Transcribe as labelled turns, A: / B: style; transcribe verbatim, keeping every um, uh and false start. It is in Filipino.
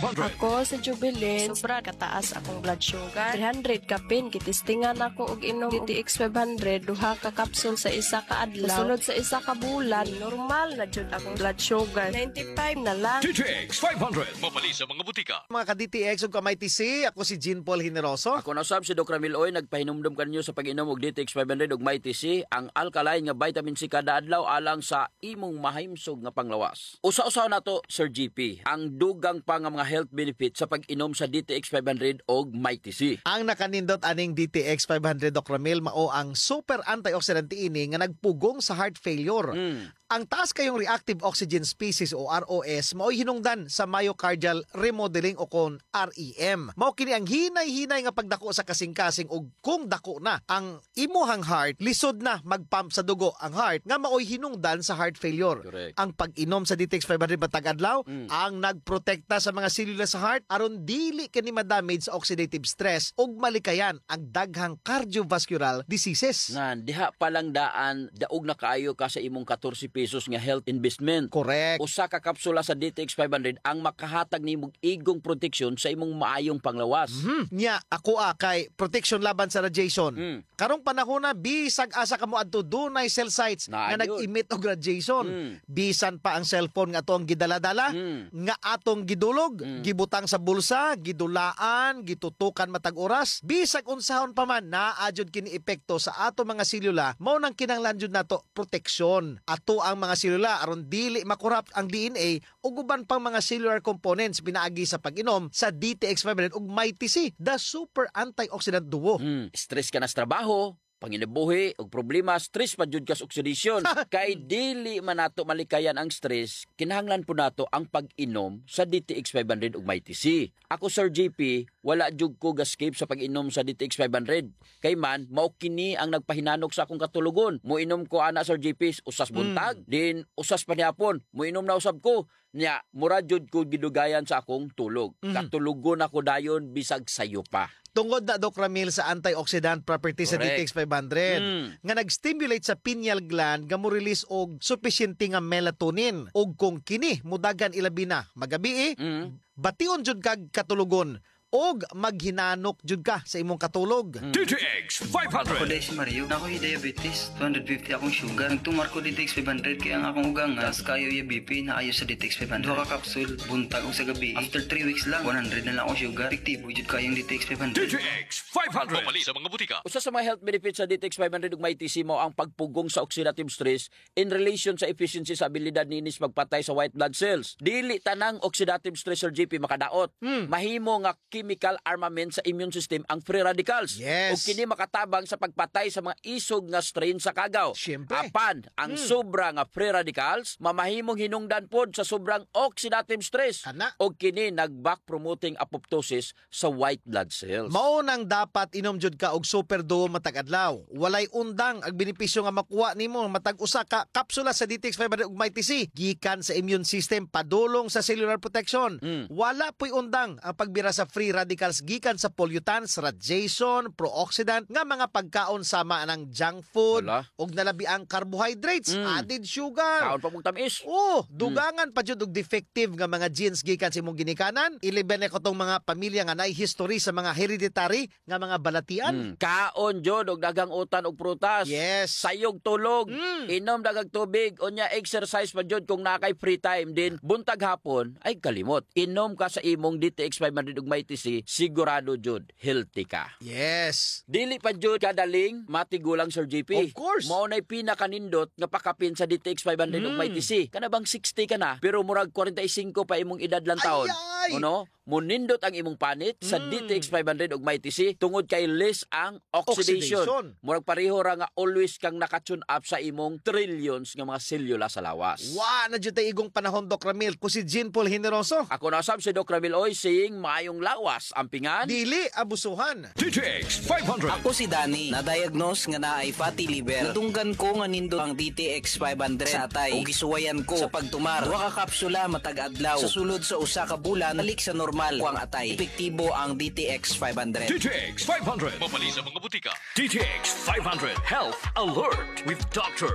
A: hundred.
B: Ako sa Jubilin, sobra kataas akong blood sugar. three hundred kapin, kitistingan ako og inom D T X five hundred, duha ka kapsul sa isa ka adlaw. Sunod sa isa ka bulan, normal na jud akong blood sugar. ninety-five na lang.
A: D T X five hundred. Mapali sa mga butika.
C: Mga ka-D T X ug ka-May T C, ako si Jean Paul Generoso.
D: Ako na sab si Doc Ramil Oy, nagpahinumdum kanyo sa pag-inom og D T X five hundred ug May T C, ang alkaline nga vitamin C kada adlaw alang sa imong mahimsog nga panglawas. Usa-usaw nato Sir G P, ang dugang pa nga mga health benefits sa pag-inom sa D T X five hundred ug May T C.
C: Ang nakanindot aning D T X five hundred Doc Ramil mao ang super antioxidant ini nga nagpugong sa heart failure.
D: Mm.
C: Ang taas kayong reactive oxygen species o R O S mao'y hinungdan sa myocardial remodeling o kon R E M. Mao kini ang hinay-hinay nga pagdako sa kasing-kasing ug kung dako na ang imuhang heart, lisod na magpump sa dugo ang heart nga mao'y hinungdan sa heart failure.
D: Correct.
C: Ang pag-inom sa D T X five hundred matag adlaw
D: Mm.
C: ang nagprotekta sa mga selula sa heart aron dili kini madamage sa oxidative stress ug malikayan ang daghang cardiovascular diseases.
D: Nga diha pa lang daan daog na kaayo ka sa imong fourteen pesos nga health investment.
C: Correct.
D: Usa ka kapsula sa D T X five hundred ang makahatag nimo igong proteksyon sa imong maayong panglawas.
C: Hmm. Nya ako ah, kay protection laban sa radiation.
D: Mm.
C: Karong panahon na bisag asa kamo adto dunay cell sites
D: Na,
C: nga
D: yun.
C: nag-emit og radiation.
D: Mm.
C: Bisan pa ang cellphone nga atong gidala-dala
D: Mm.
C: nga atong gidulog,
D: Mm.
C: gibutang sa bulsa, gidulaan, gitutukan matag oras, bisag unsahon pa man naadjud kini epekto sa ato mga selula, mao nang kinahanglan jud nato proteksyon. Ato ang mga selula aron dili makorrupt ang D N A ug uban pang mga cellular components pinaagi sa pag-inom sa D T X five hundred ug May T C, the super antioxidant duo.
D: Mm. Stress ka na sa trabaho, panginabuhi og problema, stress pa jud ka sa oxidation. Kay dili man nato malikayan ang stress, kinahanglan po nato ang pag-inom sa D T X five hundred ug May T C. Ako Sir G P, wala jud ko gascape sa pag-inom sa D T X five hundred. Kay man mao kini ang nagpahinanok sa akong katulogon. Moinom ko ana Sir G P usas buntag, din usas panihapon, moinom na usab ko. Nya mura jud ko gidugayan sa akong tulog. Katulugon ako dayon bisag sayo pa.
C: Tungod na Doc Ramil sa antioxidant properties sa D
D: Correct.
C: T X five hundred
D: Mm.
C: nga nag-stimulate sa pineal gland nga mo release og sufficiente nga melatonin ug kung kini mudagan ilabi na magabi
D: Mm.
C: bation jud kag katulugon og maghinanok jud ka sa imong katulog.
A: D T X five
E: Ako
A: hundred.
E: dahil si Mario, na ako'y diabetes, two fifty akong sugar. Nagtumar ko D T X five hundred kaya ang akong ugang nga, kayo yung B P na ayos sa D T X five hundred. Duha ka kapsul, buntag o sa gabi. After three weeks lang, one hundred na lang akong sugar. Epektibo jud kayong D T X five
A: D
E: hundred.
A: T X five hundred. Mapali sa mga butika.
D: Usa sa mga health benefits sa D T X five hundred ug May T C mo ang pagpugong sa oxidative stress in relation sa efficiency sa abilidad ninis magpatay sa white blood cells. Dili tanang oxidative stress Sir G P makadaot. Mahimo nga chemical armament sa immune system ang free radicals.
C: Yes.
D: Ug kini makatabang sa pagpatay sa mga isog nga strain sa kagaw.
C: Siyempre.
D: Apan ang sobra nga free radicals mamahimong hinungdan pod sa sobrang oxidative stress.
C: Kana.
D: Ug kini nag-back promoting apoptosis sa white blood cells.
C: Mao nang dapat inom jud ka og super duo matag adlaw. Walay undang ang benepisyo nga makuha nimo matag usa ka kapsula sa D T X five hundred ug May T C gikan sa immune system padulong sa cellular protection.
D: Mm.
C: Wala po'y undang ang pagbira sa free radicals gikan sa pollutants, radiation, pro-oxidant nga mga pagkaon sama ng junk food
D: Wala.
C: ug nalabi ang carbohydrates,
D: Mm.
C: added sugar.
D: Kaon pa mong tamis.
C: Oh, dugangan pa jud og defective nga mga genes gikan sa imong ginikanan. Iliben ko tong mga pamilya nga naay history sa mga hereditary nga mga balatian.
D: Mm. Kaon jud og daghang utan og prutas.
C: Yes.
D: Sayog tulog.
C: Mm.
D: Inom daghang tubig unya exercise pa jud kung nakay free time din. Buntag hapon ay kalimot. Inom ka sa imong D T X five hundred ug May T C, sigurado jud healthy ka.
C: Yes.
D: Dili pa jud kadaling matigulang Sir G P.
C: Of course.
D: Mao nay pinakanindot nga pakapin sa D T X five hundred ug
C: Mm.
D: May T C. Kana bang sixty ka na pero murag forty-five pa imong edad lang taon.
C: Ay, ay.
D: Ano? Munindot ang imong panit sa
C: Mm.
D: D T X five hundred ug May T C tungod kay less ang oxidation.
C: Oxidation.
D: Murag pareho ra nga always kang nakatune up sa imong trillions nga mga selula sa lawas.
C: Wa na jud tay igong panahon Doc Ramil ko si Jean Paul Generoso.
D: Ako na sab si Doc Ramil Oy saying maayong lawas ang pingan.
C: Dili abusuhan.
A: D T X five hundred.
F: Ako si Danny, na-diagnose nga naay fatty liver. Nadunggan ko nga nindo ang D T X five hundred sa atay. O gisuwayan ko sa pagtumar. Duha ka kapsula matag adlaw. Sa sulod sa usa ka bulan, balik sa normal ko ang atay. Epektibo ang D T X five hundred.
A: D T X five hundred. Mapali sa mga butika. D T X five hundred. Health Alert with Doctor